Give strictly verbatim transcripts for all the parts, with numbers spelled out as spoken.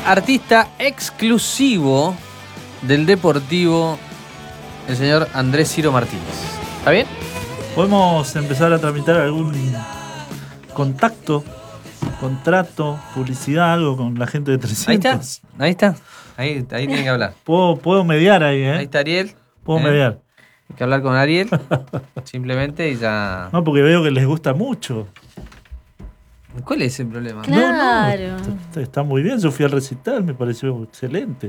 artista exclusivo del Deportivo, el señor Andrés Ciro Martínez. ¿Está bien? ¿Podemos empezar a tramitar algún contacto, contrato, publicidad, algo con la gente de trescientos? Ahí está, ahí está. Ahí, ahí tiene que hablar. Puedo, puedo mediar ahí, ¿eh? Ahí está Ariel. Puedo ¿eh? mediar. Hay que hablar con Ariel, simplemente, y ya... No, porque veo que les gusta mucho. ¿Cuál es el problema? Claro. No, no, está, está muy bien. Yo fui al recital, me pareció excelente.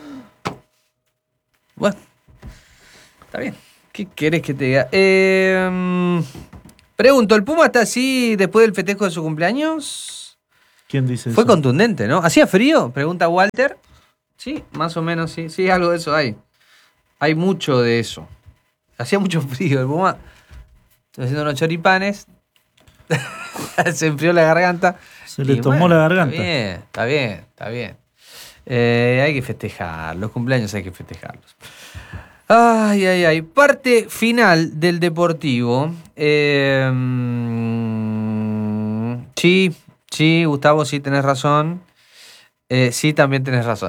Bueno, está bien. ¿Qué querés que te diga? Eh, pregunto, ¿el Puma está así después del festejo de su cumpleaños? ¿Quién dice Fue eso? contundente, ¿no? ¿Hacía frío? Pregunta Walter. Sí, más o menos, sí. Sí, algo de eso hay. Hay mucho de eso. Hacía mucho frío el Puma. Estoy haciendo unos choripanes. Se enfrió la garganta. Se le Y tomó bueno, la garganta. Está bien, está bien, está bien. Eh, hay que festejar. Los cumpleaños hay que festejarlos. Ay, ay, ay. Parte final del Deportivo. Eh, sí, sí, Gustavo, sí tenés razón. Eh, sí, también tenés razón.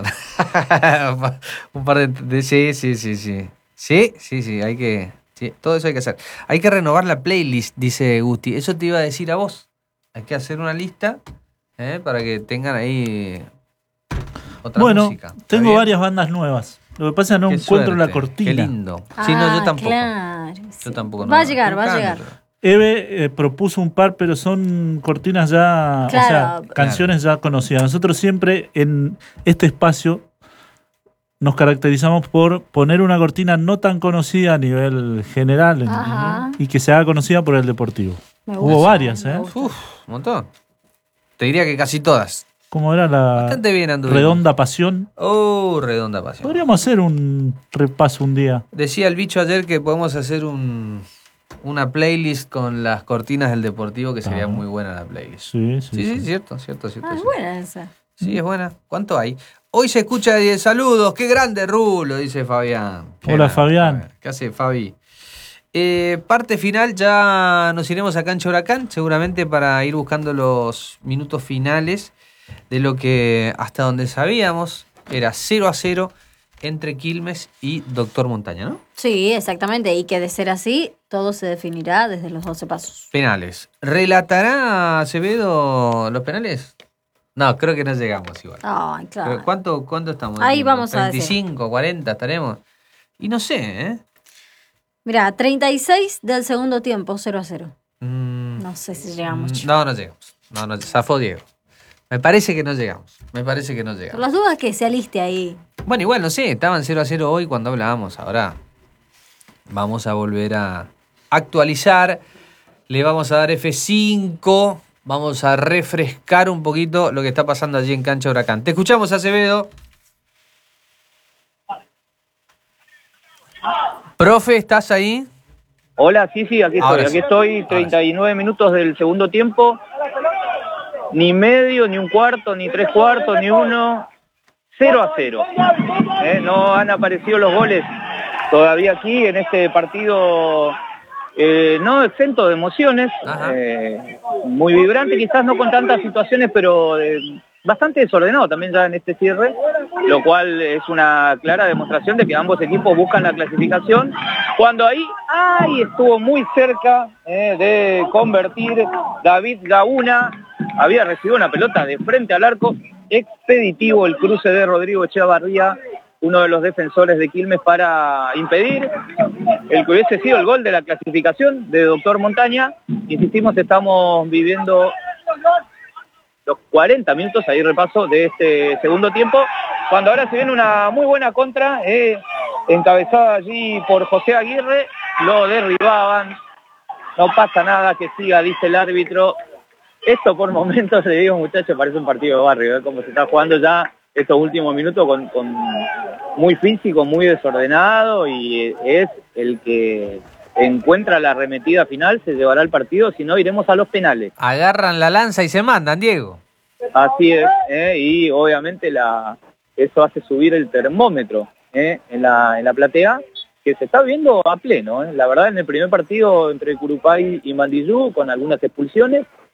Un par de, de... Sí, sí, sí, sí. Sí, sí, sí, hay que... Sí, todo eso hay que hacer. Hay que renovar la playlist, dice Gusti. Eso te iba a decir a vos. Hay que hacer una lista eh, para que tengan ahí otra bueno, música. tengo bien? varias bandas nuevas. Lo que pasa es que no Qué encuentro suerte, la cortina. Qué lindo. Sí, no, yo Ah, tampoco. Claro, Yo sí. tampoco. Va no, a llegar, no va a cambio, llegar. pero- Eve eh, propuso un par, pero son cortinas ya, Claro. o sea, canciones ya conocidas. Nosotros siempre en este espacio nos caracterizamos por poner una cortina no tan conocida a nivel general en- Ajá. y que se haga conocida por el Deportivo. Me Hubo gusta, varias, me ¿eh? gusta. Uf, un montón. Te diría que casi todas. Como era la Bastante bien anduvimos. Redonda Pasión. Oh, redonda pasión. Podríamos hacer un repaso un día. Decía el bicho ayer que podemos hacer un, una playlist con las cortinas del Deportivo, que sería Ah. muy buena la playlist. Sí, sí, Sí, sí, sí. cierto, cierto, cierto. Ah, es cierto. buena esa. Sí, es buena. ¿Cuánto hay? Hoy se escucha de saludos. ¡Qué grande Rulo! Dice Fabián. Qué Hola, grande, Fabián. ¿Qué hace, Fabi? Eh, parte final, ya nos iremos a Cancha Huracán, seguramente para ir buscando los minutos finales de lo que hasta donde sabíamos era cero a cero entre Quilmes y Doctor Montaña, ¿no? Sí, exactamente. Y que de ser así, todo se definirá desde los doce pasos. Penales. ¿Relatará Acevedo los penales? No, creo que no llegamos igual. Ay, claro. Pero ¿Cuánto, ¿Cuánto estamos? Ahí vamos a decir. ¿treinta y cinco, cuarenta estaremos? Y no sé, ¿eh? Mirá, treinta y seis del segundo tiempo, cero a cero. Mm, No sé si llegamos. mm, no, no llegamos. No, no, zafó Diego. Me parece que no llegamos. Me parece que no Por llegamos. las dudas que se aliste ahí. Bueno, igual, no sé, estaban cero a cero hoy cuando hablábamos. Ahora vamos a volver a actualizar. Le vamos a dar F cinco. Vamos a refrescar un poquito lo que está pasando allí en Cancha Huracán. Te escuchamos, Acevedo. Profe, ¿estás ahí? Hola, sí, sí, aquí estoy. Ahora sí. Aquí estoy, treinta y nueve minutos del segundo tiempo. Ni medio, ni un cuarto, ni tres cuartos, ni uno. cero a cero. Eh, no han aparecido los goles todavía aquí en este partido eh, no exento de emociones. Eh, muy vibrante, quizás no con tantas situaciones, pero eh, bastante desordenado también ya en este cierre, lo cual es una clara demostración de que ambos equipos buscan la clasificación, cuando ahí, ahí estuvo muy cerca eh, de convertir David Gauna. Había recibido una pelota de frente al arco, expeditivo el cruce de Rodrigo Echevarría, uno de los defensores de Quilmes, para impedir el que hubiese sido el gol de la clasificación de Doctor Montaña. Insistimos, estamos viviendo los cuarenta minutos, ahí repaso, de este segundo tiempo, cuando ahora se viene una muy buena contra, eh, encabezada allí por José Aguirre, lo derribaban, no pasa nada, que siga, dice el árbitro. Esto por momentos, le digo, muchachos, parece un partido de barrio, ¿eh? Como se está jugando ya estos últimos minutos con, con muy físico, muy desordenado, y es el que encuentra la arremetida final, se llevará el partido, si no iremos a los penales. Agarran la lanza y se mandan, Diego. Así es, ¿eh? Y obviamente la, eso hace subir el termómetro ¿eh? en, la, en la platea, que se está viendo a pleno. ¿eh? La verdad, en el primer partido entre Curupay y Mandillú, con algunas expulsiones,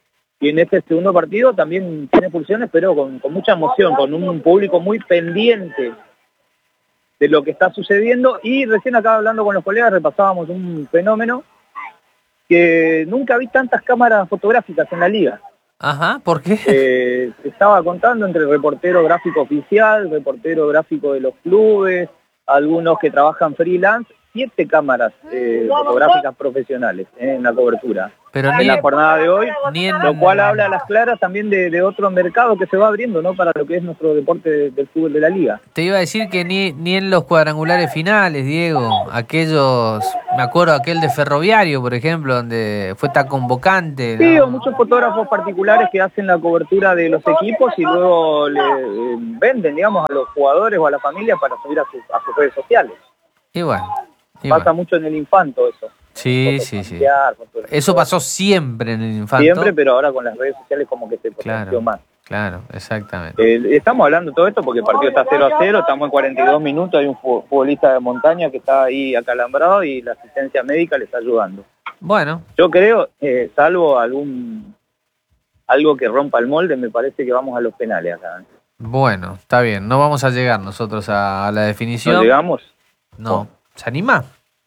y en este segundo partido también tiene pulsiones, pero con, con mucha emoción, con un público muy pendiente de lo que está sucediendo. Y recién acá hablando con los colegas repasábamos un fenómeno que nunca vi tantas cámaras fotográficas en la liga. Ajá, ¿por qué? Eh, estaba contando entre reportero gráfico oficial, reportero gráfico de los clubes, algunos que trabajan freelance, siete cámaras eh, fotográficas profesionales eh, en la cobertura. Pero en ni, la jornada de hoy, ni en... lo cual habla a las claras también de, de otro mercado que se va abriendo, ¿no? Para lo que es nuestro deporte de, del fútbol de la liga. Te iba a decir que ni, ni en los cuadrangulares finales, Diego, aquellos, me acuerdo aquel de Ferroviario, por ejemplo, donde fue tan convocante, ¿no? Sí, o muchos fotógrafos particulares que hacen la cobertura de los equipos y luego le eh, venden, digamos, a los jugadores o a la familia para subir a, sus a sus redes sociales. Y bueno. Y Pasa bueno. mucho en el Infanto eso. Sí, sí, sí. Fotos, eso pasó siempre en el Infanto. Siempre, pero ahora con las redes sociales como que se potenció claro, más. Claro, exactamente. Eh, estamos hablando de todo esto porque el partido está cero a cero, estamos en cuarenta y dos minutos, hay un futbolista de montaña que está ahí acalambrado y la asistencia médica le está ayudando. Bueno. Yo creo, eh, salvo algún algo que rompa el molde, me parece que vamos a los penales acá. Bueno, está bien, no vamos a llegar nosotros a, a la definición. ¿No llegamos? No. ¿Se anima?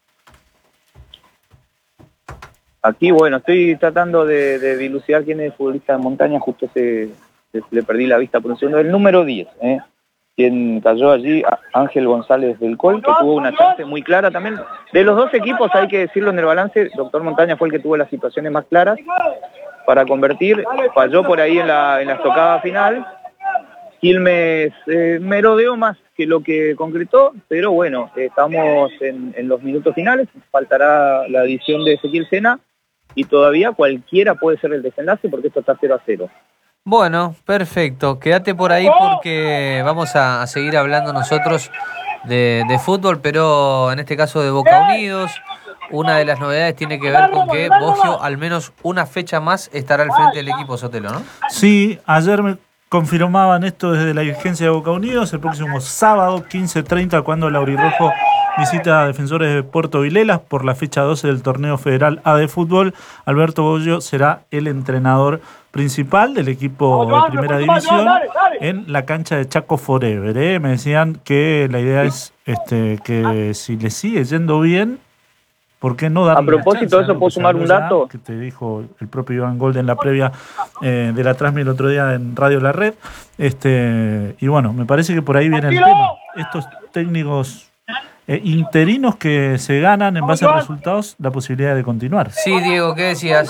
Aquí, bueno, estoy tratando de, de dilucidar quién es el futbolista de montaña, justo se, se le perdí la vista por un segundo. El número diez, ¿eh? Quien cayó allí, Ángel González del Col, que tuvo una chance muy clara también. De los dos equipos, hay que decirlo en el balance, Doctor Montaña fue el que tuvo las situaciones más claras para convertir, falló por ahí en la, en la estocada final. Quilmes eh, merodeó más que lo que concretó, pero bueno, estamos en, en los minutos finales, faltará la adición de Ezequiel Sena y todavía cualquiera puede ser el desenlace porque esto está cero a cero. Bueno, perfecto, quédate por ahí porque vamos a, a seguir hablando nosotros de, de fútbol, pero en este caso de Boca Unidos. Una de las novedades tiene que ver con que Boggio al menos una fecha más estará al frente del equipo, Sotelo, ¿no? Sí, ayer me confirmaban esto desde la dirigencia de Boca Unidos, el próximo sábado quince treinta cuando Laurirrojo visita a Defensores de Puerto Vilelas por la fecha doce del Torneo Federal A de Fútbol. Alberto Boggio será el entrenador principal del equipo de Primera División en la cancha de Chaco Forever. ¿eh? Me decían que la idea es este, que si le sigue yendo bien, ¿por qué no darle A propósito de eso, ¿puedo sumar un dato? Que te dijo el propio Iván Golden en la previa eh, de la Transmi el otro día en Radio La Red. Este, y bueno, me parece que por ahí viene el tema. Estos técnicos eh, interinos que se ganan en base a resultados la posibilidad de continuar. Sí, Diego, ¿qué decías?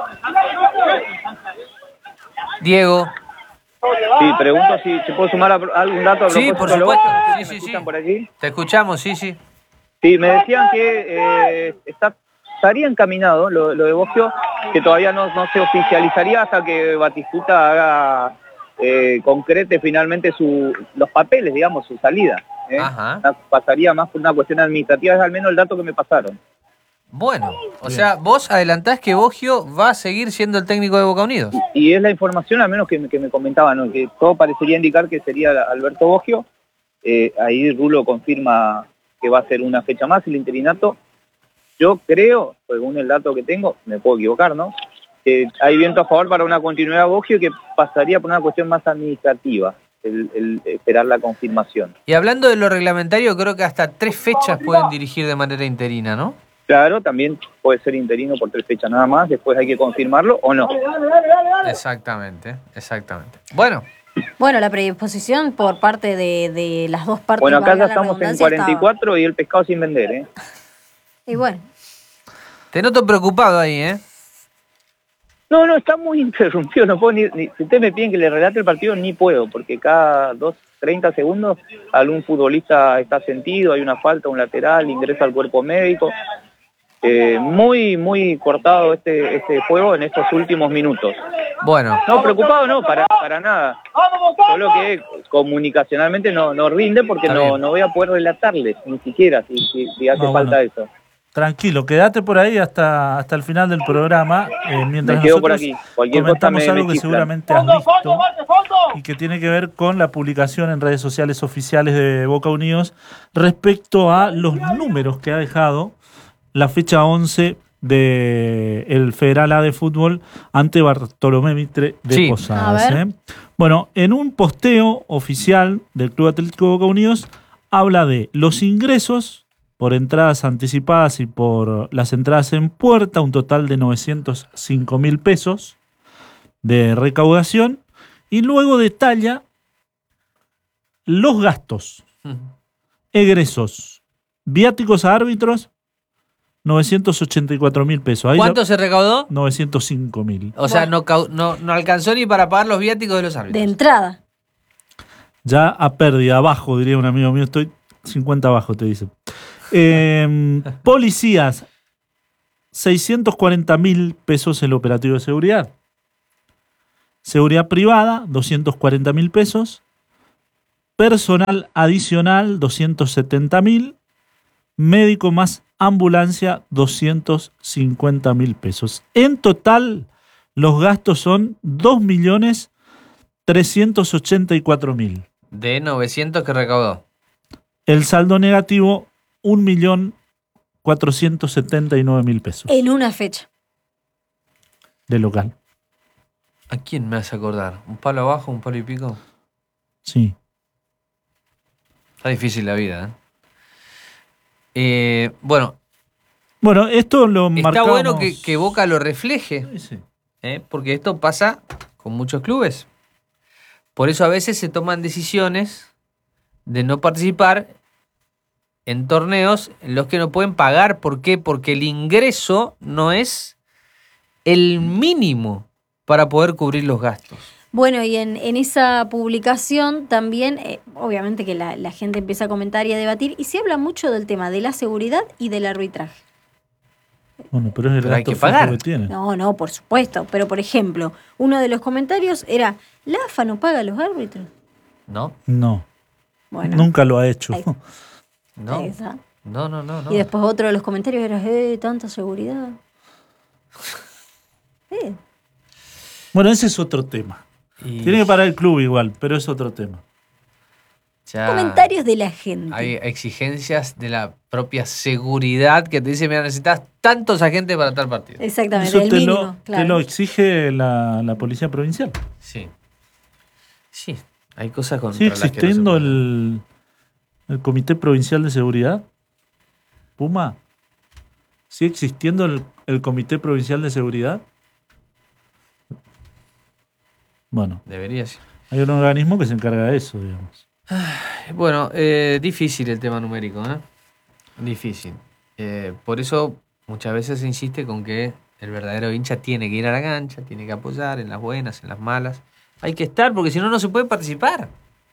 Diego. Sí, pregunto si se puede sumar a, algún dato. A Sí, por de supuesto. Boca. Sí, ¿Me sí, escuchan sí. por allí? Te escuchamos, sí, sí. Sí, me decían que eh, está, estaría encaminado lo, lo de Boggio, que todavía no, no se oficializaría hasta que Batistuta haga, eh, concrete finalmente su, los papeles, digamos, su salida. ¿eh? Ajá. Pasaría más por una cuestión administrativa, es al menos el dato que me pasaron. Bueno, o sea, vos adelantás que Boggio va a seguir siendo el técnico de Boca Unidos. Y es la información, al menos que, que me comentaban, ¿no? Que todo parecería indicar que sería Alberto Boggio. Eh, ahí Rulo confirma que va a ser una fecha más el interinato. Yo creo, según el dato que tengo, me puedo equivocar, ¿no? Que hay viento a favor para una continuidad de Boggio y que pasaría por una cuestión más administrativa, el, el esperar la confirmación. Y hablando de lo reglamentario, creo que hasta tres fechas pueden dirigir de manera interina, ¿no? Claro, también puede ser interino por tres fechas nada más, después hay que confirmarlo o no. Exactamente, exactamente. Bueno. Bueno, la predisposición por parte de, de las dos partes. Bueno, acá ya valga la estamos en redundancia, cuarenta y cuatro y el pescado sin vender, ¿eh? Y bueno. Te noto preocupado ahí, ¿eh? No, no, está muy interrumpido, no puedo ni, ni si ustedes me piden que le relate el partido, ni puedo, porque cada dos, treinta segundos algún futbolista está sentido, hay una falta, un lateral, ingresa al cuerpo médico. Eh, muy, muy cortado este, este juego en estos últimos minutos. Bueno. No, preocupado no, para, para nada. Solo que comunicacionalmente no, no rinde porque no, no voy a poder relatarles, ni siquiera, si, si, si hace No, falta bueno. eso. Tranquilo, quédate por ahí hasta, hasta el final del programa. Eh, mientras Me quedo nosotros por aquí. Cualquier comentamos cosa me- algo me que chiflan. seguramente has visto y que tiene que ver con la publicación en redes sociales oficiales de Boca Unidos respecto a los números que ha dejado la fecha once del Federal A de fútbol ante Bartolomé Mitre de Sí. Posadas. A ver. ¿eh? Bueno, en un posteo oficial del Club Atlético Boca Unidos habla de los ingresos por entradas anticipadas y por las entradas en puerta, un total de novecientos cinco mil pesos de recaudación, y luego detalla los gastos, egresos, viáticos a árbitros, novecientos ochenta y cuatro mil pesos. Ahí ¿Cuánto ya- se recaudó? novecientos cinco mil. O sea, Bueno. no, cau- no, no alcanzó ni para pagar los viáticos de los De árbitros. entrada. Ya a pérdida, abajo, diría un amigo mío, estoy cincuenta abajo, te dice. Eh, policías, seiscientos cuarenta mil pesos el operativo de seguridad. Seguridad privada, doscientos cuarenta mil pesos. Personal adicional, doscientos setenta mil. Médico más ambulancia, doscientos cincuenta mil pesos. En total, los gastos son dos millones trescientos ochenta y cuatro mil. De novecientos que recaudó. El saldo negativo, un millón cuatrocientos setenta y nueve mil pesos En una fecha. de local. ¿A quién me hace acordar? ¿Un palo abajo, un palo y pico? Sí. Está difícil la vida, ¿eh? Eh, bueno, Bueno, esto lo está marcamos... bueno que, que Boca lo refleje, Sí, sí. ¿eh? Porque esto pasa con muchos clubes. Por eso a veces se toman decisiones de no participar en torneos en los que no pueden pagar. ¿Por qué? Porque el ingreso no es el mínimo para poder cubrir los gastos. Bueno, y en, en esa publicación también, eh, obviamente que la, la gente empieza a comentar y a debatir, y se habla mucho del tema de la seguridad y del arbitraje. Bueno, pero es el Pero hay gasto que fijo pagar. que tienen. No, no, por supuesto. Pero, por ejemplo, uno de los comentarios era, ¿la A F A no paga a los árbitros? ¿No? No, Bueno, nunca lo ha hecho. ahí- No. ahí está. No, no, no, no. Y después otro de los comentarios era, eh, tanta seguridad. Eh, Bueno, ese es otro tema. Y Tiene que parar el club igual, pero es otro tema. ya comentarios de la gente. hay exigencias de la propia seguridad que te dice, mira, necesitas tantos agentes para tal partido. Exactamente, Eso el te mínimo, lo, claro. te lo exige la, la policía provincial. Sí. Sí, hay cosas contra ¿Sigue las que no se existiendo puede. el, el Comité Provincial de Seguridad? Puma. ¿Sigue existiendo el, el Comité Provincial de Seguridad? Bueno, Debería ser. hay un organismo que se encarga de eso, digamos. Bueno, eh, difícil el tema numérico, ¿eh? Difícil. Eh, por eso muchas veces se insiste con que el verdadero hincha tiene que ir a la cancha, tiene que apoyar en las buenas, en las malas. Hay que estar, porque si no, no se puede participar.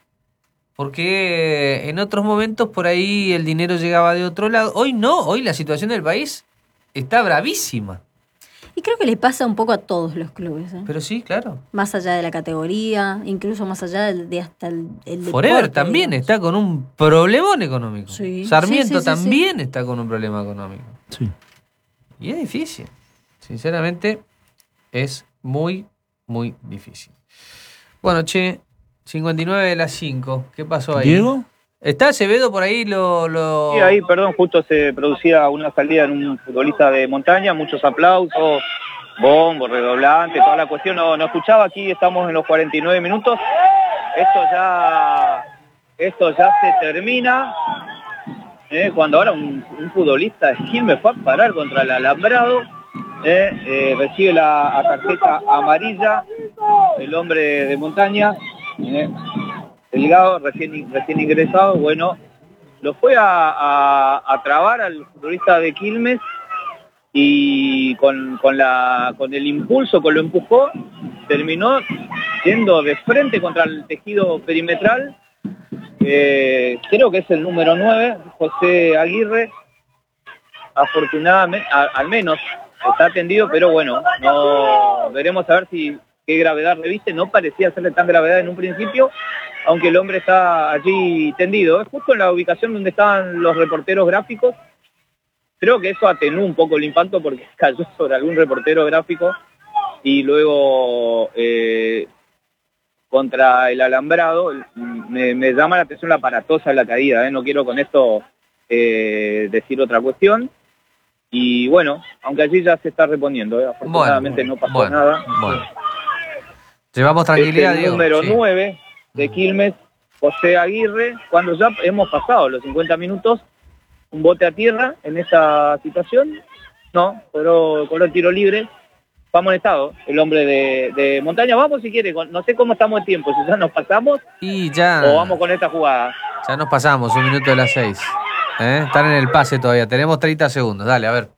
Porque en otros momentos por ahí el dinero llegaba de otro lado. Hoy no, hoy la situación del país está bravísima. Y creo que le pasa un poco a todos los clubes, ¿eh? Pero sí, claro. Más allá de la categoría, incluso más allá de, de hasta el, el Forever deporte, también digamos. está con un problemón económico. Sí, Sarmiento sí, sí, sí, también está con un problema económico. Sí. Y es difícil. Sinceramente, es muy, muy difícil. Bueno, che, cincuenta y nueve de las cinco. ¿Qué pasó ahí? ¿Diego? ¿Está Acevedo por ahí? Lo, lo... Sí, ahí, perdón, justo se producía una salida en un futbolista de montaña, muchos aplausos, bombos, redoblantes, toda la cuestión. No, no escuchaba, aquí estamos en los cuarenta y nueve minutos. Esto ya, esto ya se termina. Eh, cuando ahora un, un futbolista de Quilmes fue a parar contra el alambrado, eh, eh, recibe la tarjeta amarilla, el hombre de montaña, eh, Delgado, recién, recién ingresado, bueno, lo fue a, a, a trabar al futbolista de Quilmes y con, con, la, con el impulso, con lo empujó, terminó yendo de frente contra el tejido perimetral. Eh, creo que es el número nueve, José Aguirre. Afortunadamente, a, al menos está atendido, pero bueno, no veremos a ver si qué gravedad reviste. No parecía serle tan gravedad en un principio, aunque el hombre está allí tendido. Es justo en la ubicación donde estaban los reporteros gráficos. Creo que eso atenuó un poco el impacto porque cayó sobre algún reportero gráfico y luego eh, contra el alambrado. Me, me llama la atención la aparatosa de la caída, ¿eh? No quiero con esto eh, decir otra cuestión. Y bueno, aunque allí ya se está reponiendo, ¿eh? Afortunadamente Bueno, no pasó bueno, nada. bueno. Llevamos tranquilidad, Es el Diego. número Sí. nueve de Quilmes, José Aguirre, cuando ya hemos pasado los cincuenta minutos, un bote a tierra en esta situación, no, cobró, cobró el tiro libre, fue amonestado el hombre de, de Montaña. Vamos si quiere, no sé cómo estamos de tiempo, si ya nos pasamos Y ya, o vamos con esta jugada. ya nos pasamos, un minuto de las seis. ¿Eh? Están en el pase todavía, tenemos treinta segundos. Dale, a ver.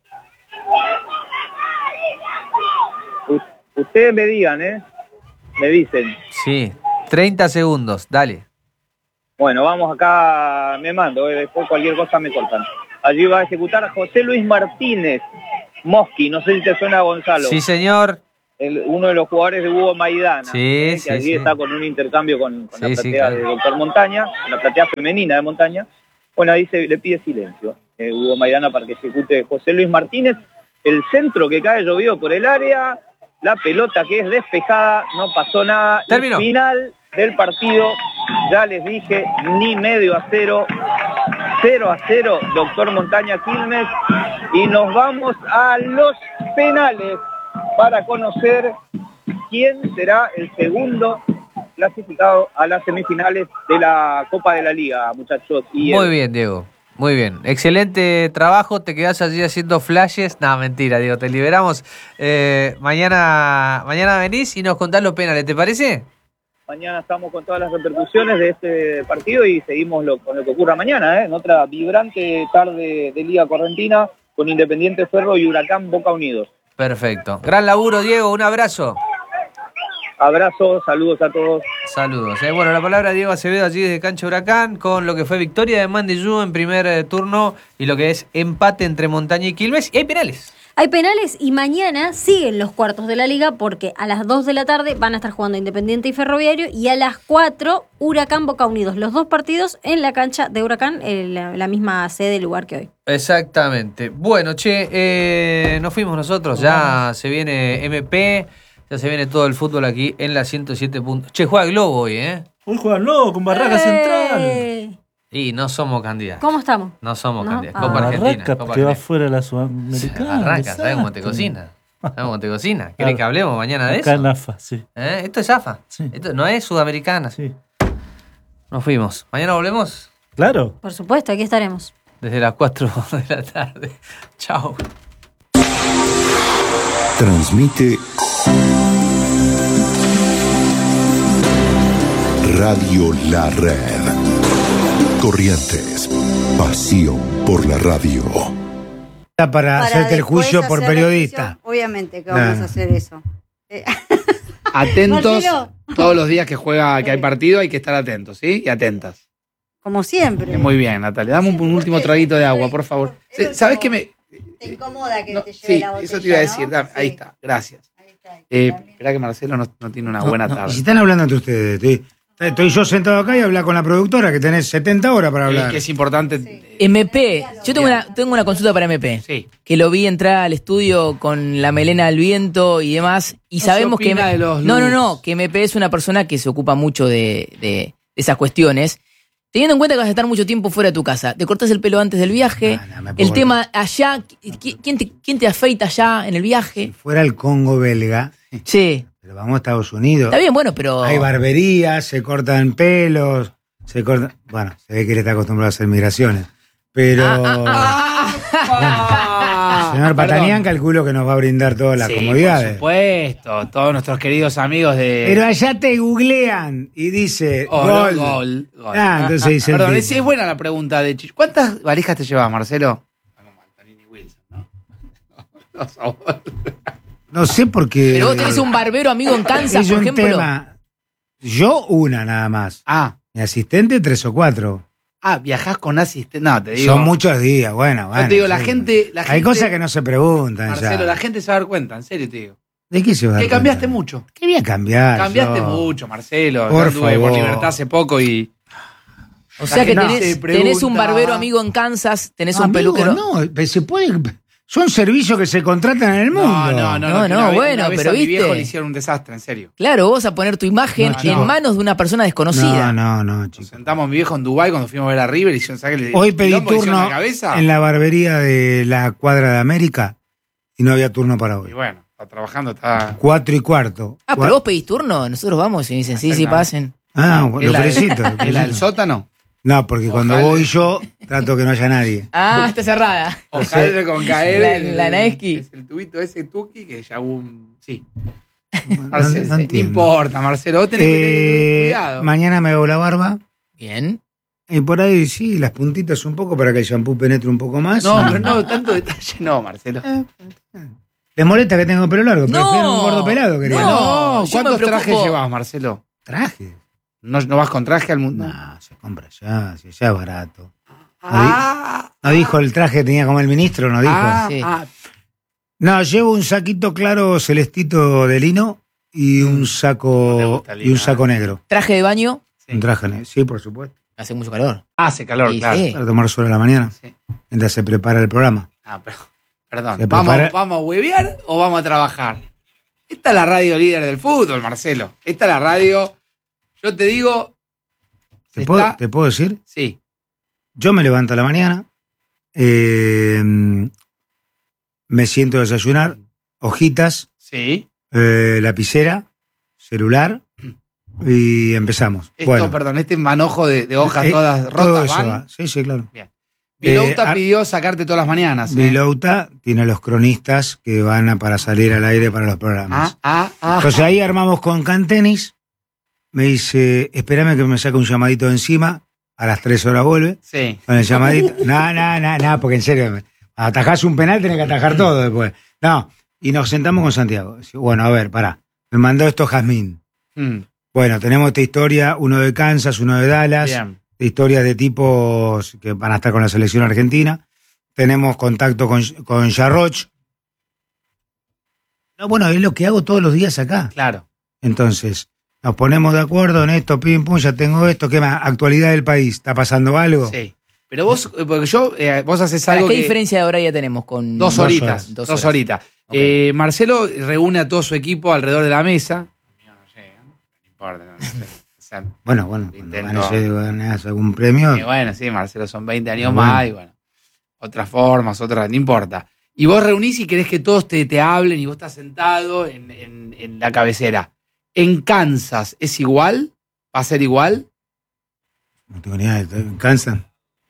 U- ustedes me digan, ¿eh? Me dicen. Sí, treinta segundos, dale. Bueno, vamos acá, me mando, eh, después cualquier cosa me cortan. Allí va a ejecutar a José Luis Martínez Mosqui, no sé si te suena, Gonzalo. Sí, señor. El, uno de los jugadores de Hugo Maidana, Sí, eh, que sí, allí sí. está con un intercambio con, con Sí, la sí, platea claro. de Doctor Montaña, con la platea femenina de Montaña. Bueno, ahí se le pide silencio, eh, Hugo Maidana, para que ejecute José Luis Martínez. El centro que cae llovido por el área, la pelota que es despejada, no pasó nada. Terminó. El final del partido, ya les dije, ni medio a cero, cero a cero, Doctor Montaña Quilmes, y nos vamos a los penales para conocer quién será el segundo clasificado a las semifinales de la Copa de la Liga, muchachos. Y Muy el- bien, Diego. Muy bien. Excelente trabajo. Te quedás allí haciendo flashes. No, mentira, Diego. Te liberamos. Eh, mañana, mañana venís y nos contás los penales. ¿Te parece? Mañana estamos con todas las repercusiones de este partido y seguimos lo, con lo que ocurra mañana, ¿eh? En otra vibrante tarde de Liga Correntina con Independiente Ferro y Huracán Boca Unidos. Perfecto. Gran laburo, Diego. Un abrazo. Abrazos, saludos a todos. Saludos. Eh, bueno, la palabra de Diego Acevedo allí desde Cancha Huracán con lo que fue victoria de Mandillú en primer eh, turno y lo que es empate entre Montaña y Quilmes. Y hay penales. Hay penales y mañana siguen los cuartos de la liga porque a las dos de la tarde van a estar jugando Independiente y Ferroviario y a las cuatro Huracán Boca Unidos. Los dos partidos en la cancha de Huracán, en la, la misma sede del lugar que hoy. Exactamente. Bueno, che, eh, nos fuimos nosotros. Ya se viene M P, ya se viene todo el fútbol aquí en la ciento siete puntos. Che, juega Globo hoy, ¿eh? Hoy juegan luego con Barraca Central. ¡Eh! Y no somos candidatos. ¿Cómo estamos? No somos No. candidatos. Ah. Copa Argentina. Barraca Copa que va Argentina. fuera de la Sí, Sudamericana. Barraca, ¿sabes cómo te desastre. cocina? ¿Sabes cómo te cocina? ¿Querés Claro. que hablemos mañana de Acá eso? en AFA, sí. ¿Eh? Esto es A F A. Sí. Esto no es Sudamericana. Sí. Nos fuimos. Mañana volvemos Claro. Por supuesto, aquí estaremos. desde las cuatro de la tarde. Chao. Transmite Radio La Red. Corrientes, pasión por la radio. Para, Para hacerte el después juicio por hacer la periodista. juicio, obviamente que vamos Claro. a hacer eso. Eh, Atentos Marcelo. todos los días que juega, que hay partido, hay que estar atentos, ¿sí? Y atentas. Como siempre. Muy bien, Natalia. Dame un, un último traguito de agua, por favor. Eso ¿Sabes como- qué me...? Te incomoda que No, te lleve sí, la botella, eso te iba a ¿no? decir. Dame, ahí Sí. está, gracias. Ahí está. Eh, También. Esperá que Marcelo no, no tiene una No, buena no, tarde. y si están hablando entre ustedes, estoy, estoy yo sentado acá y hablar con la productora que tenés setenta horas para Eh, hablar. que es importante. Sí. eh, M P, yo tengo una, tengo una consulta para M P. Sí. Que lo vi entrar al estudio con la melena al viento y demás. Y No sabemos se que. opina de los no, no, looks. no. Que M P es una persona que se ocupa mucho de, de esas cuestiones. Teniendo en cuenta que vas a estar mucho tiempo fuera de tu casa, te cortas el pelo antes del viaje. No, no, me el puedo tema allá, ¿qui- ¿quién te, quién te afeita allá en el viaje? Fuera el Congo belga, Sí. pero vamos a Estados Unidos. Está bien, bueno, pero. Hay barberías, se cortan pelos, se cortan. Bueno, se ve que él está acostumbrado a hacer migraciones. Pero. Ah, Señor perdón. Patanián, calculo que nos va a brindar todas las Sí, comodidades. por supuesto, todos nuestros queridos amigos de... Pero allá te googlean y dice Oh, gol. no, gol, gol. Ah, entonces dice el Perdón, tipo. es, es buena la pregunta de Chicho. ¿Cuántas valijas te llevas, Marcelo? Como Antonini Wilson, ¿no? Dos a vos. No sé por qué. Pero vos tenés un barbero amigo en Kansas, Es por un ejemplo. tema. Yo una nada más. Ah, Mi asistente tres o cuatro. ah, viajás con asistente. No, te digo. Son muchos días, bueno, bueno. Yo te digo, la sí. gente, la Hay gente- cosas que no se preguntan Marcelo, ya. la gente se va a dar cuenta, en serio te digo. ¿De qué se va a dar Que cambiaste cuenta? mucho. ¿Qué voy a cambiar? Cambiaste yo? mucho, Marcelo. Por Yo anduve favor. por libertad hace poco y. O sea que La gente tenés, se pregunta- tenés un barbero amigo en Kansas, tenés un Amigo, peluquero. No, pero se puede. Son servicios que se contratan en el mundo. No, no, no, No, que no, una vez- bueno, una vez pero a mi ¿viste? viejo le hicieron un desastre, en serio. Claro, vos a poner tu imagen No, chico. en manos de una persona desconocida. No, no, no, Nos chicos. sentamos mi viejo en Dubái cuando fuimos a ver a River y hicieron sacar el Hoy pedí quilombo que hicieron turno en la cabeza. en la barbería de la cuadra de América y no había turno para Y hoy. bueno, está trabajando, está... Cuatro y cuarto. Ah, Cua- pero vos pedís turno, nosotros vamos y dicen, sí, sí, Exactamente. pasen. Ah, ¿Es lo la- felicito. lo ¿Es la del felicito. sótano? No, porque cuando Ojalá. voy yo, trato que no haya nadie. Ah, está cerrada. Ojalá con caer. La- el- la Naeski. Es el tubito ese tuki que ya hubo un... Sí. No, Marcelo, no no, entiendo. importa, Marcelo. Vos tenés que tener Eh, cuidado. mañana me hago la barba. Bien. Y por ahí sí, las puntitas un poco para que el shampoo penetre un poco más. No, pero no, tanto detalle no, Marcelo. ¿Les molesta que tengo pelo largo? No. Prefiero un gordo pelado, quería. No. No, yo ¿cuántos me preocupo. trajes llevas, Marcelo? ¿Traje? ¿No, ¿No vas con traje al mundo? No, se compra ya, si ya es barato. Ah, ¿No dijo el traje que tenía como el ministro? ¿No dijo? ah, Sí. ah. No, llevo un saquito claro celestito de lino y un ¿Te saco gusta el y un lino, saco eh? negro. Traje de baño, Sí. Un traje negro. Sí, por supuesto. hace mucho calor. Hace calor, Sí, claro. sí. Para tomar sol a la mañana, Sí. mientras se prepara el programa. Ah, pero, perdón. Se ¿Vamos, prepara- ¿Vamos a huevear o vamos a trabajar? Esta es la radio líder del fútbol, Marcelo. Esta es la radio. Yo te digo. ¿Te, se puedo, está- ¿Te puedo decir? Sí. Yo me levanto a la mañana, eh, me siento a desayunar, hojitas, Sí. eh, lapicera, celular y empezamos. Esto, bueno, perdón, este manojo de, de hojas eh, todas todo rotas. eso ¿van? va. Sí, sí, claro. Vilouta Eh, ah- pidió sacarte todas las mañanas. ¿eh? Vilouta tiene los cronistas que van a, para salir al aire para los programas. Ah, ah, ah. Entonces ahí armamos con Cantenis. Me dice, espérame que me saque un llamadito de encima. A las tres horas vuelve. Sí. Con el llamadito. No, no, no, no, porque en serio, me- atajás un penal, tenés que atajar todo después. No. Y nos sentamos con Santiago. Dice, bueno, a ver, pará. Me mandó esto Jazmín. Mm, Bueno, tenemos esta historia, uno de Kansas, uno de Dallas. bien. De historias de tipos que van a estar con la selección argentina. Tenemos contacto con, con Jarroch. No, bueno, es lo que hago todos los días acá. Claro. Entonces, nos ponemos de acuerdo en esto, pim, pum, ya tengo esto. ¿Qué más? Actualidad del país. ¿Está pasando algo? Sí. Pero vos, eh, porque yo, eh, vos haces ¿Para algo ¿Qué que... diferencia de horaria tenemos con Dos Dos horitas. horas. Dos, Dos horas. horitas. Ok. Eh, Marcelo reúne a todo su equipo alrededor de la mesa. No importa, no sé. O sea, Bueno, bueno, cuando Intento. ganes, ganes algún premio. y bueno, sí, Marcelo, son veinte años Bueno. más y bueno, otras formas, otras, no importa. Y vos reunís y querés que todos te, te hablen y vos estás sentado en, en- en la cabecera. ¿En Kansas es igual? ¿Va a ser igual? No tengo ni idea, ¿me cansan?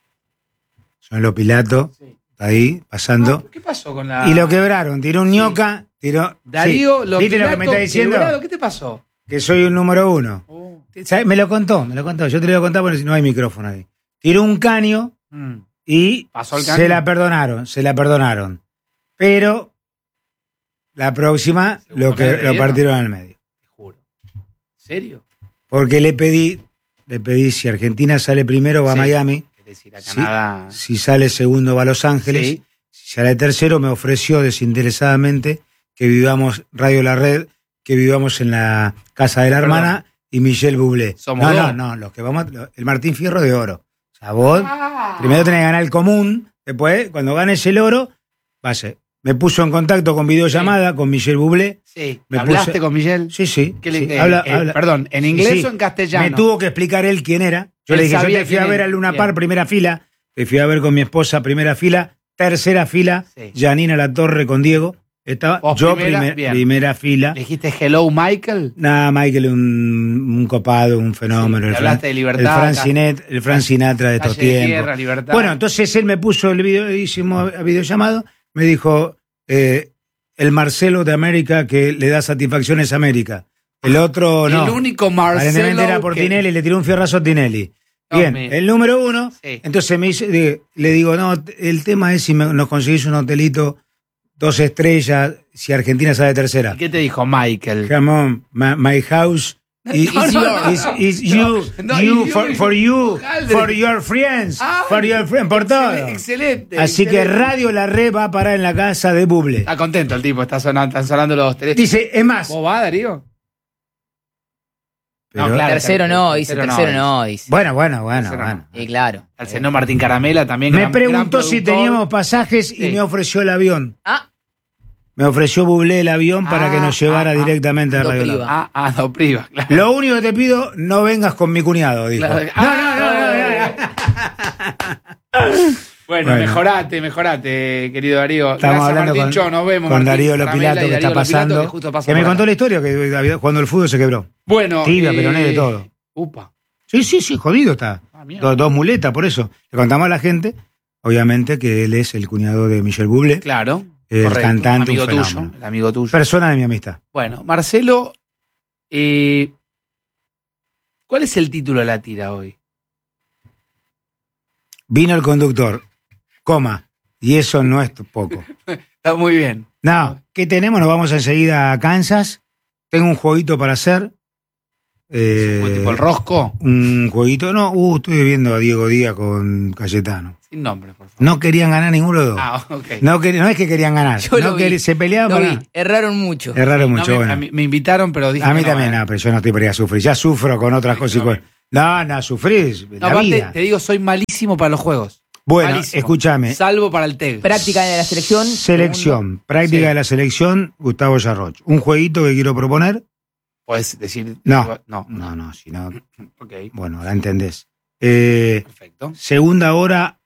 Son los Pilato, está ahí, pasando. Ah, ¿Qué pasó con la...? Y lo quebraron, tiró un ñoca, tiró. Darío, sí. lo ¿Viste lo que me está diciendo? quebrado, ¿qué te pasó? Que soy un número uno. Oh. ¿Sabes? Me lo contó, me lo contó. Yo te lo voy a contar porque no hay micrófono ahí. Tiró un caño Mm. y ¿Pasó el caño? se la perdonaron, se la perdonaron. Pero la próxima ¿Seguro lo, que que, le lo dieron? partieron al medio. Te juro. ¿En serio? Porque le pedí, le pedí si Argentina sale primero va Sí. a Miami, Es decir, a Sí. Canadá... si sale segundo va a Los Ángeles, Sí. si sale tercero me ofreció desinteresadamente que vivamos Radio La Red, que vivamos en la casa de la Perdón. hermana y Michelle Bublé. Somos no, no, dos. no, los que vamos, lo- el Martín Fierro de oro. O sea, vos Ah. primero tenés que ganar el común, después, cuando ganes el oro, vaya. Me puso en contacto con videollamada con Michelle Bublé. Sí. Me ¿Hablaste puse- con Miguel? Sí, sí. ¿Qué le- sí, eh, habla- eh, habla- Perdón, ¿en Sí, inglés sí. o en castellano? Me tuvo que explicar él quién era. Yo Él le dije, yo sabía te fui a quién ver era. a Luna Bien. Par, primera fila. Te fui a ver con mi esposa, primera fila. Tercera fila, Sí. Janina La Torre con Diego. Estaba Vos yo primera, primer- bien. primera fila. ¿Le dijiste hello, Michael? Nada, Michael, un, un copado, un fenómeno. Sí, el le hablaste Fran- de libertad, El Fran, acá. Sinet- el Fran Sinatra de estos Calle de tiempos. Tierra, libertad. Bueno, entonces él me puso el video, hicimos a videollamado, me dijo, eh, el Marcelo de América que le da satisfacciones a América. El otro no. El único Marcelo Aparentemente era por que- Tinelli, le tiró un fierrazo a Tinelli. Dios Bien, mío. el número uno. Sí. Entonces me dice, de- le digo, no, el tema es si me- nos conseguís un hotelito, dos estrellas, si Argentina sale tercera. ¿Y qué te dijo Michael? Come on, my, my house is, No, no, is- is you, no, you, y- for, for you, Alde. for your friends, Ah, for your friends, por todo. Excelente. Así que excelente. Radio La Red va a parar en la casa de Buble. Está contento el tipo, está sonando, están sonando los teléfonos. Dice, es más, ¿Vos vas, Darío? Pero, No, claro. tercero no, dice, tercero no, tercero dice. no, dice. Bueno, bueno, bueno, Tercero bueno. Y claro. Al señor Martín Caramela también. Me gran- preguntó gran si productor. teníamos pasajes y Sí. me ofreció el avión. Ah, Me ofreció Bublé el avión para Ah, que nos llevara ah, ah. directamente a Do Radio Priva. Lab. Ah, ah, no, priva, claro. Lo único que te pido, no vengas con mi cuñado, dijo. Claro. No, no, no, no, no, no. Bueno, Bueno. mejorate, mejorate, querido Darío. Estamos Gracias, hablando Martín con, Cho, nos vemos. con Martín Darío Caramela Lopilato, y que está Darío Lopilato, pasando. que justo pasa Que me por contó acá. la historia, que había- cuando el fútbol se quebró. Bueno. Tibia, eh, peroné, de todo. Upa. Sí, sí, sí, jodido está. Ah, mierda. Dos, dos muletas, por eso. Le contamos a la gente, obviamente, que él es el cuñado de Michel Bublé, Claro. el correcto. cantante, amigo un tuyo, fenómeno. el amigo tuyo. Persona de mi amistad. Bueno, Marcelo, eh, ¿cuál es el título de la tira hoy? Vino el conductor, coma, y eso no es poco. Está muy bien. No, ¿qué tenemos? Nos vamos enseguida a Kansas. Tengo un jueguito para hacer. Eh, ¿Fue tipo el rosco? un jueguito, no, uh, estoy viendo a Diego Díaz con Cayetano. Sin nombre, por favor. No querían ganar ninguno de los dos. Ah, ok. No, quer- no es que querían ganar, Yo no lo quer- vi. se peleaban lo para vi. ganar. Erraron mucho. Es raro No, mucho, me, bueno. a mí- me invitaron, pero dije A mí que no, también, eh. no, pero yo no estoy para ir a sufrir. Ya sufro con otras cosas. y no, con- No, no, sufrís. No, la aparte, vida. te digo, soy malísimo para los juegos. Bueno, Malísimo. escúchame. Salvo para el T E G. Práctica de la selección. Selección, segundo. práctica Sí. de la selección, Gustavo Yarroch. Un jueguito que quiero proponer. Puedes decir. No. No. No, no, si no, Ok, bueno, la entendés. Eh, perfecto. segunda hora,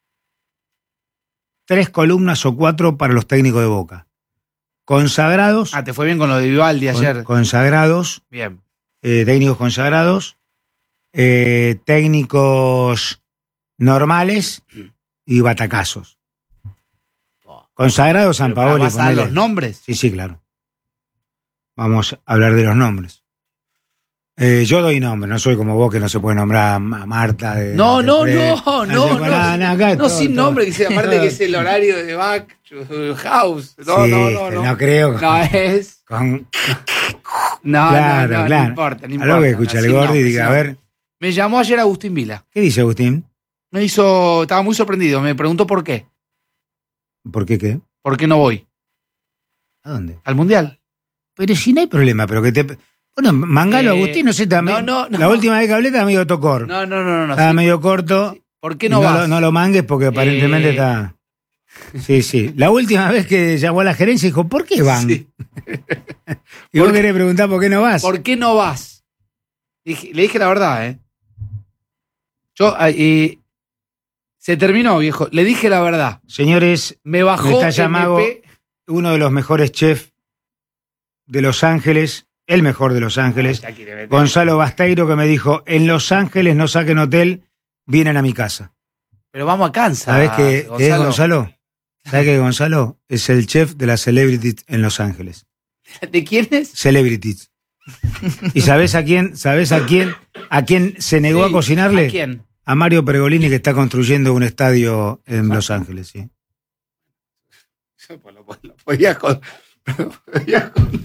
tres columnas o cuatro para los técnicos de Boca. Consagrados, Ah, te fue bien con lo de Vivaldi con- ayer. consagrados, Bien. eh, técnicos consagrados, eh, técnicos normales y batacazos. Consagrados San Pero Paoli. ¿vas a dar ponele. los nombres? Sí, sí, claro. Vamos a hablar de los nombres. Eh, yo doy nombres, no soy como vos que no se puede nombrar a Ma- Marta. De, No, de no, Fred. no, se no, puede- no. nada, acá No, todo, sin todo. nombre, que sea, aparte que es el horario de Back House. No, Sí, no, no, no. no creo. No es. Con- No, claro, no, no, claro. no importa, no A importa. lo que escucha no, el sin gordo y nombre, diga, sin a nombre. ver, Me llamó ayer Agustín Vila. ¿qué dice Agustín? Me hizo. Estaba muy sorprendido. Me preguntó por qué. ¿Por qué qué? ¿Por qué no voy ¿A dónde? al mundial? Pero si no hay problema, pero que te... Bueno, Mangalo, Eh, Agustín, no sé, también. no, no, La no. última vez que hablé estaba medio tocor. No, no, no, no. estaba sí. medio corto. Sí. ¿Por qué Y no vas? Lo, no lo mangues porque aparentemente Eh. está... Sí, sí. La última vez que llamó a la gerencia dijo, ¿por qué van? Sí. Y vos ¿Por qué? querés preguntar por qué no vas. ¿Por qué no vas? Dije- le dije la verdad, ¿eh? Yo. ah, eh, se terminó, viejo. Le dije la verdad. Señores, Me bajó está el llamado M P. uno de los mejores chefs de Los Ángeles, el mejor de Los Ángeles, Ya quiere meter. Gonzalo Basteiro, que me dijo, en Los Ángeles no saquen hotel, vienen a mi casa. Pero vamos a Kansas. ¿Sabés qué qué es Gonzalo? ¿Sabés qué Gonzalo? Es el chef de las celebrities en Los Ángeles. ¿De quién es? Celebrities. ¿Y sabés a quién? ¿Sabés a quién? ¿A quién se negó Sí, a cocinarle? ¿A quién? A Mario Pergolini, que está construyendo un estadio en Los Ángeles, sí. Pues lo, lo podías con- lo podías con-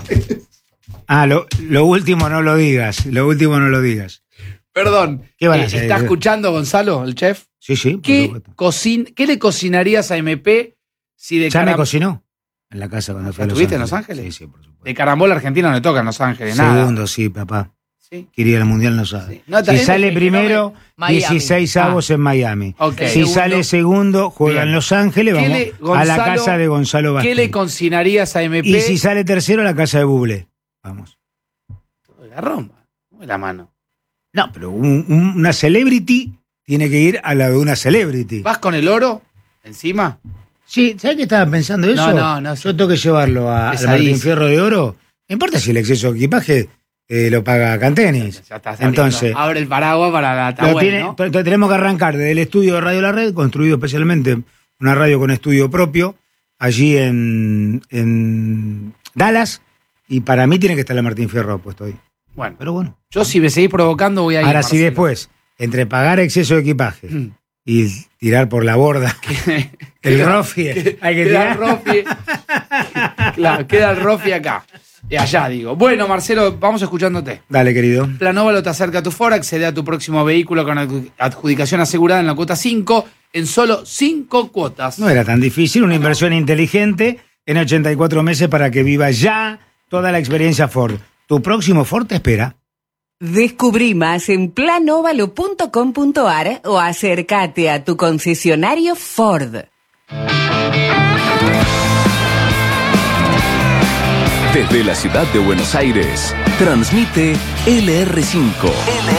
Ah, lo, lo último no lo digas, lo último no lo digas. Perdón. ¿Qué van a eh, hacer? ¿Está escuchando Gonzalo, el chef? Sí, sí, por ¿Qué, supuesto. cocin ¿Qué le cocinarías a M P si de, Ya me caram- cocinó en la casa cuando fue a Los ¿Estuviste en Ángeles. Los Ángeles? Sí, sí, por supuesto. de carambola argentina no le toca en Los Ángeles? Nada. Segundo, sí, papá. Sí. Que iría al Mundial no sabe. Sí. No, Si también sale es que primero, Miami. dieciséis avos en Miami. Ok. Si Segundo. sale segundo, juega Bien. en Los Ángeles, ¿Qué vamos le- a la Gonzalo, casa de Gonzalo ¿Qué Vázquez. le cocinarías a M P? Y si sale tercero, a la casa de Bublé. Vamos. Garrón, mueve la mano. No, pero un- un- una celebrity tiene que ir a la de una celebrity. ¿Vas con el oro encima? Sí, ¿sabes qué estaba pensando eso? No, no, no. Yo tengo que llevarlo a, a Pesadísimo. Martín Fierro de Oro. No importa si el exceso de equipaje eh, lo paga Cantenis. Ya estás Entonces, abriendo. Abre el paraguas para la Lo Tahuel, tiene- ¿no? entonces tenemos que arrancar desde el estudio de Radio La Red, construido especialmente, una radio con estudio propio, allí en, en Dallas, y para mí tiene que estar la Martín Fierro puesto ahí. Bueno, Pero bueno. yo si me seguís provocando voy a ir. Ahora sí, Marcelo. después, entre pagar exceso de equipaje Mm. y tirar por la borda el Rofi, hay que Queda el tirar. Rofi. Claro, queda el Rofi acá. Y allá, digo. Bueno, Marcelo, vamos escuchándote. Dale, querido. Planovalo te acerca a tu Ford, accede a tu próximo vehículo con adju- adjudicación asegurada en la cuota cinco en solo cinco cuotas. No era tan difícil, una inversión inteligente en ochenta y cuatro meses para que viva ya toda la experiencia Ford. Tu próximo Ford te espera. Descubrí más en planovalo punto com punto ar o acércate a tu concesionario Ford. Desde la ciudad de Buenos Aires, transmite L R cinco.